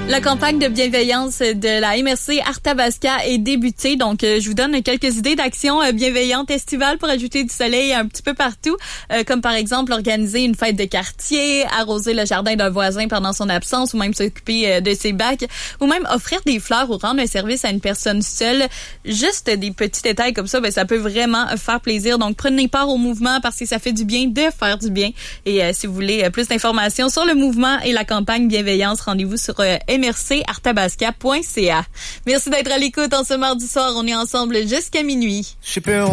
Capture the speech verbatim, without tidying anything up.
La campagne de bienveillance de la M R C Arthabasca est débutée. Donc, euh, je vous donne quelques idées d'actions euh, bienveillantes estivales pour ajouter du soleil un petit peu partout. Euh, comme par exemple, organiser une fête de quartier, arroser le jardin d'un voisin pendant son absence ou même s'occuper euh, de ses bacs ou même offrir des fleurs ou rendre un service à une personne seule. Juste des petits détails comme ça, ben ça peut vraiment faire plaisir. Donc, prenez part au mouvement parce que ça fait du bien de faire du bien. Et euh, si vous voulez euh, plus d'informations sur le mouvement et la campagne bienveillance, rendez-vous sur euh, m r c arthabasca point c a. Merci d'être à l'écoute en ce mardi soir. On est ensemble jusqu'à minuit.